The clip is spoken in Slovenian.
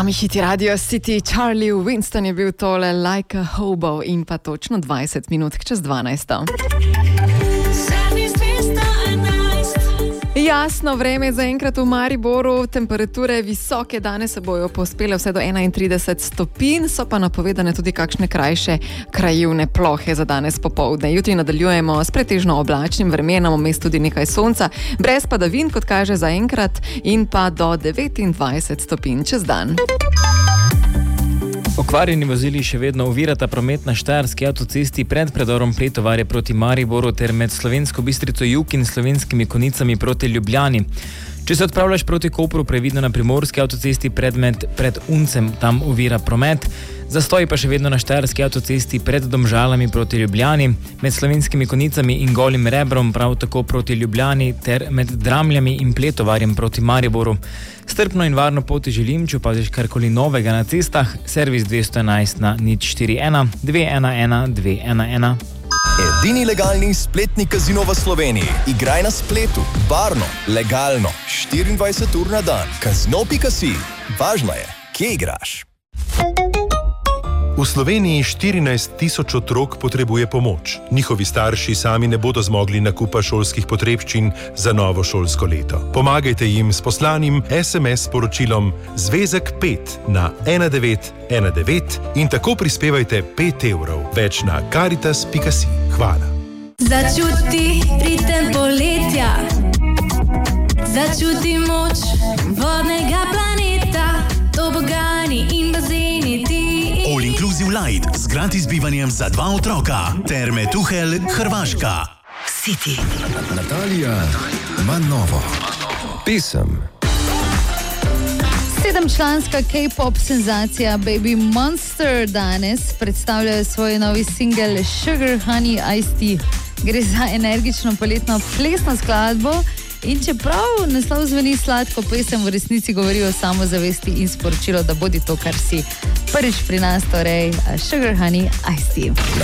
Sami hiti Radio City, Charlie Winston je bil tole Like a Hobo in pa točno 20 minut čez 12. Jasno vreme je zaenkrat v Mariboru, temperature visoke, danes se bojo povzpele vse do 31 stopinj, so pa napovedane tudi kakšne krajše krajevne plohe za danes popoldne. Jutri nadaljujemo s pretežno oblačnim vremenom, vmes tudi nekaj sonca, brez padavin, kot kaže zaenkrat, in pa do 29 stopinj čez dan. Okvarjeni vozili še vedno ovirata promet na štajerski avtocesti pred predorom Pletovarje proti Mariboru ter med Slovensko Bistrico jug in Slovenskimi Konicami proti Ljubljani. Če se odpravljaš proti Kopru, previdno na primorski avtocesti pred Uncem, tam ovira promet. Zastoji pa še vedno na štajerski avtocesti pred Domžalami proti Ljubljani, med Slovenskimi Konicami in Golim Rebrom prav tako proti Ljubljani ter med Dramljami in Pletovarjem proti Mariboru. Strpno in varno poti želim, če opaziš karkoli novega na cestah, servis 211 na 041 211 211. Edini legalni spletni kazino v Sloveniji. Igraj na spletu, varno, legalno, 24 ur na dan. Kazino.si. Važno je, kje igraš. V Sloveniji 14 tisoč otrok potrebuje pomoč. Njihovi starši sami ne bodo zmogli nakupa šolskih potrebščin za novo šolsko leto. Pomagajte jim s poslanim SMS sporočilom Zvezek 5 na 1919 in tako prispevajte 5 evrov. Več na Caritas.si. Hvala. Začuti ritem poletja, začuti moč vodnega planeta, tobogani in bazeni ti. All Inclusive Light z gratis bivanjem za 2 otroka. Terme Tuhel, Hrvaška. City. Natalija ima novo pesem. 7-članska K-pop senzacija Baby Monster danes predstavljajo svoj novi singel Sugar Honey Iced Tea. Gre za energično poletno plesno skladbo in čeprav naslov zveni sladko, pesem v resnici govori o samozavesti in sporočilo, da bodi to, kar si. Prvič pri nas torej Sugar Honey Iced Tea.